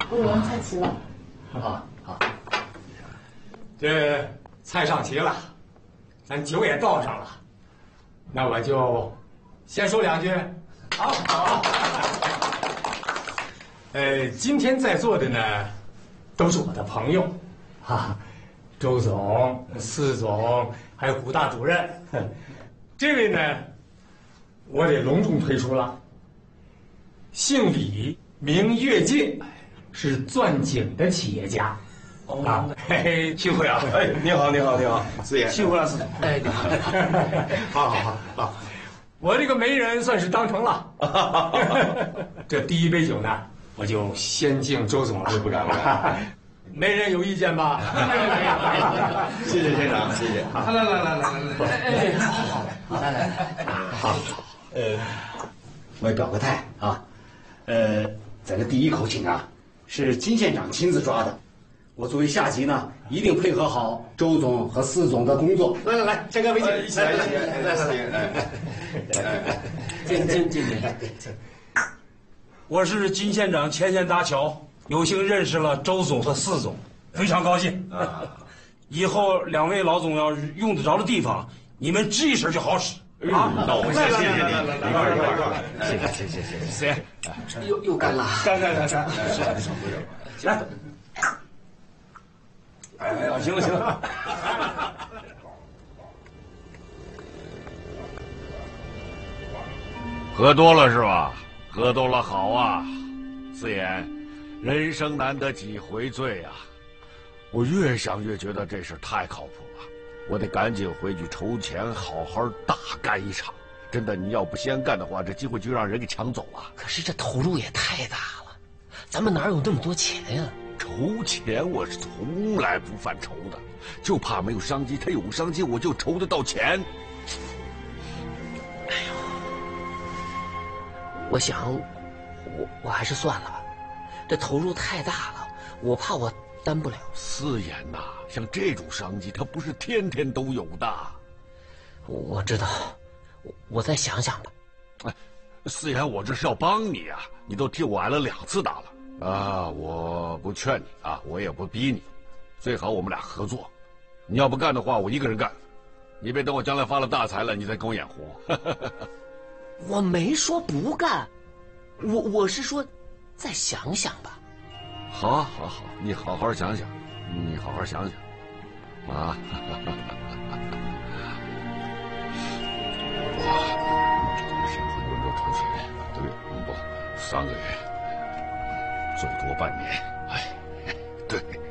欧阳菜齐了。 好。 这菜上齐了，咱酒也倒上了，那我就先说两句。好。今天在座的呢，都是我的朋友，周总、司总，还有古大主任。这位呢，我得隆重推出了，姓李，名跃进，是钻井的企业家。嘿嘿， 辛苦呀！你好，四爷，辛苦了，司总。 你好。好，我这个媒人算是当成了。这第一杯酒呢，我就先敬周总了。 不敢。 没人有意见吧？ 谢谢先生，谢谢。来， 好，我也表个态啊，咱这第一口井啊，是金县长亲自抓的，我作为下级呢，一定配合好周总和司总的工作。来，先干为敬， 一起来， 进。 我是金县长前线搭桥，有幸认识了周总和司总，非常高兴。以后两位老总要用得着的地方，你们吱一声就好使。 那我谢谢你，一块儿，谢谢。 四爷， 又干了， 干。来，行。 喝多了是吧？喝多了好啊，四爷，人生难得几回醉啊！我越想越觉得这事太靠谱了，我得赶紧回去筹钱，好好大干一场。真的，你要不先干的话，这机会就让人给抢走了。 可是这投入也太大了，咱们哪有那么多钱呀？ 筹钱我是从来不犯愁的，就怕没有商机。他有商机，我就筹得到钱。 哎呦，我想，我还是算了吧，这投入太大了，我怕我担不了。 四爷呐，像这种商机，它不是天天都有的。 我知道，我再想想吧。 哎，四爷，我这是要帮你啊，你都替我挨了2次打了。我不劝你啊，我也不逼你，最好我们俩合作。你要不干的话，我一个人干，你别等我将来发了大财了，你再跟我演活。 我没说不干，我是说，再想想吧。 好，你好好想想，啊！哇，这他妈上回轮流传钱，对不？3个月，最多半年。哎，对。